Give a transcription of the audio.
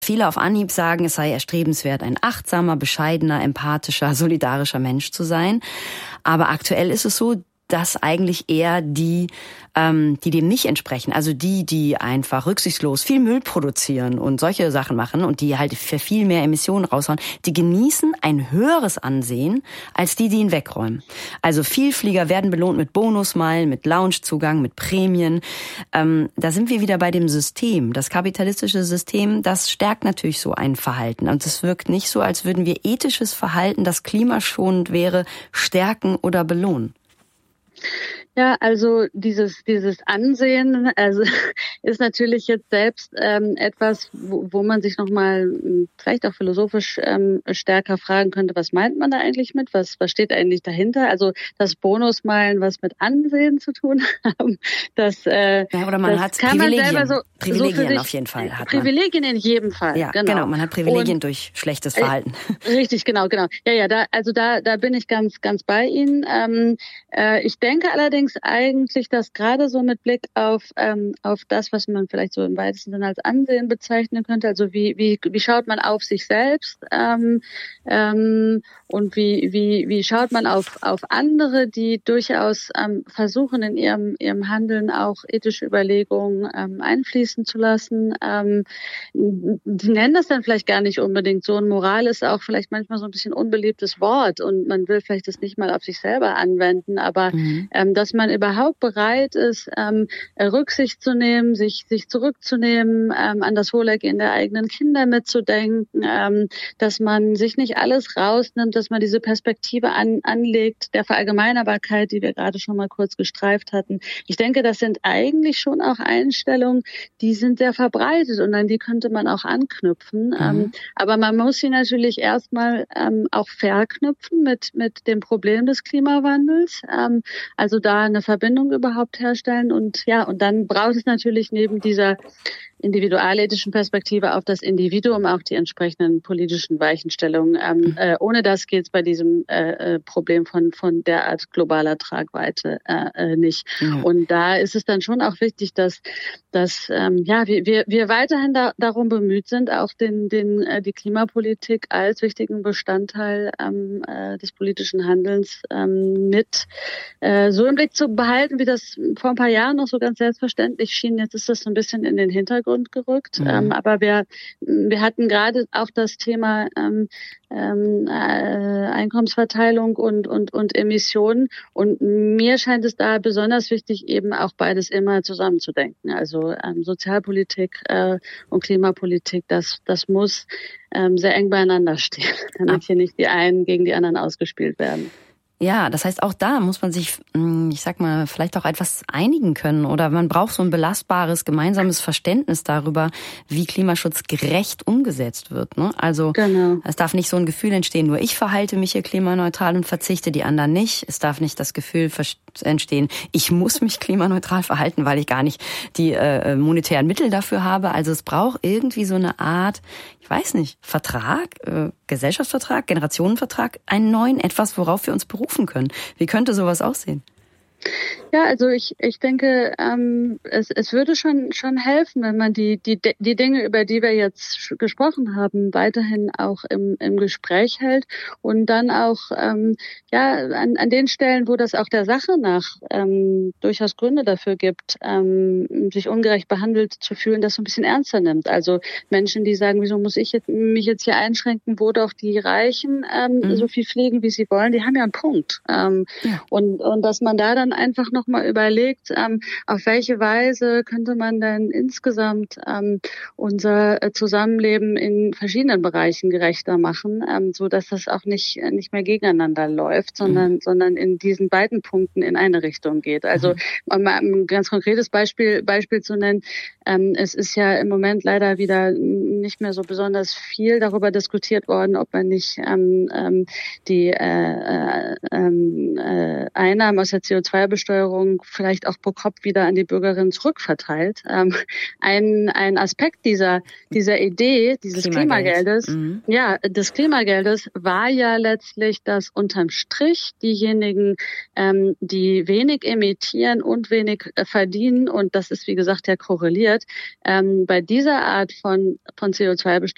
viele auf Anhieb sagen, es sei erstrebenswert, ein achtsamer, bescheidener, empathischer, solidarischer Mensch zu sein. Aber aktuell ist es so, dass eigentlich eher die dem nicht entsprechen, also die einfach rücksichtslos viel Müll produzieren und solche Sachen machen und die halt für viel mehr Emissionen raushauen, die genießen ein höheres Ansehen als die ihn wegräumen. Also Vielflieger werden belohnt mit Bonusmeilen, mit Loungezugang, mit Prämien. Da sind wir wieder bei dem System. Das kapitalistische System, das stärkt natürlich so ein Verhalten. Und es wirkt nicht so, als würden wir ethisches Verhalten, das klimaschonend wäre, stärken oder belohnen. Ja, also dieses Ansehen ist natürlich jetzt selbst etwas, wo man sich nochmal vielleicht auch philosophisch stärker fragen könnte, was meint man da eigentlich mit? Was steht eigentlich dahinter? Also dass Bonusmeilen was mit Ansehen zu tun haben, oder man hat Privilegien. Privilegien auf jeden Fall. Privilegien in jedem Fall. Ja, genau. Man hat Privilegien durch schlechtes Verhalten. Richtig, genau. Ja, da bin ich ganz bei Ihnen. Ich denke allerdings eigentlich, dass gerade so mit Blick auf das, was man vielleicht so im weitesten Sinne als Ansehen bezeichnen könnte, also wie schaut man auf sich selbst und wie schaut man auf andere, die durchaus versuchen, in ihrem Handeln auch ethische Überlegungen einfließen zu lassen. Die nennen das dann vielleicht gar nicht unbedingt so, und Moral ist auch vielleicht manchmal so ein bisschen unbeliebtes Wort und man will vielleicht das nicht mal auf sich selber anwenden, aber dass man überhaupt bereit ist, Rücksicht zu nehmen, sich zurückzunehmen, an das Wohlergehen der eigenen Kinder mitzudenken, dass man sich nicht alles rausnimmt, dass man diese Perspektive anlegt der Verallgemeinerbarkeit, die wir gerade schon mal kurz gestreift hatten. Ich denke, das sind eigentlich schon auch Einstellungen, die sind sehr verbreitet und an die könnte man auch anknüpfen. Aber man muss sie natürlich erstmal auch verknüpfen mit dem Problem des Klimawandels. Also da eine Verbindung überhaupt herstellen und dann braucht es natürlich neben dieser individualethischen Perspektive auf das Individuum auch die entsprechenden politischen Weichenstellungen. Ohne das geht es bei diesem Problem von derart globaler Tragweite nicht. Ja. Und da ist es dann schon auch wichtig, dass wir weiterhin darum bemüht sind, auch die Klimapolitik als wichtigen Bestandteil des politischen Handelns mit so im Blick zu behalten, wie das vor ein paar Jahren noch so ganz selbstverständlich schien. Jetzt ist das so ein bisschen in den Hintergrund gerückt. Aber wir hatten gerade auch das Thema Einkommensverteilung und Emissionen. Und mir scheint es da besonders wichtig, eben auch beides immer zusammenzudenken. Also Sozialpolitik und Klimapolitik, das muss sehr eng beieinander stehen, damit hier nicht die einen gegen die anderen ausgespielt werden. Ja, das heißt, auch da muss man sich, ich sag mal, vielleicht auch etwas einigen können oder man braucht so ein belastbares, gemeinsames Verständnis darüber, wie Klimaschutz gerecht umgesetzt wird. Ne? Also Es darf nicht so ein Gefühl entstehen, nur ich verhalte mich hier klimaneutral und verzichte, die anderen nicht. Es darf nicht das Gefühl entstehen, ich muss mich klimaneutral verhalten, weil ich gar nicht die monetären Mittel dafür habe. Also es braucht irgendwie so eine Art, ich weiß nicht, Vertrag, Gesellschaftsvertrag, Generationenvertrag, einen neuen, etwas, worauf wir uns berufen können. Wie könnte sowas aussehen? Ja, also ich denke, es würde schon helfen, wenn man die Dinge, über die wir jetzt gesprochen haben, weiterhin auch im Gespräch hält und dann auch an den Stellen, wo das auch der Sache nach durchaus Gründe dafür gibt, sich ungerecht behandelt zu fühlen, das so ein bisschen ernster nimmt. Also Menschen, die sagen, wieso muss ich mich jetzt hier einschränken, wo doch die Reichen so viel fliegen, wie sie wollen, die haben ja einen Punkt. Und dass man da dann einfach nochmal überlegt, auf welche Weise könnte man denn insgesamt unser Zusammenleben in verschiedenen Bereichen gerechter machen, so dass das auch nicht mehr gegeneinander läuft, sondern in diesen beiden Punkten in eine Richtung geht. Also um mal ein ganz konkretes Beispiel zu nennen, es ist ja im Moment leider wieder nicht mehr so besonders viel darüber diskutiert worden, ob man nicht die Einnahmen aus der CO2-Besteuerung vielleicht auch pro Kopf wieder an die Bürgerinnen zurückverteilt. Ein Aspekt dieser Idee, dieses Klimageldes, des Klimageldes war ja letztlich, dass unterm Strich diejenigen, die wenig emittieren und wenig verdienen, und das ist, wie gesagt, ja korreliert, bei dieser Art von CO2-Besteuerung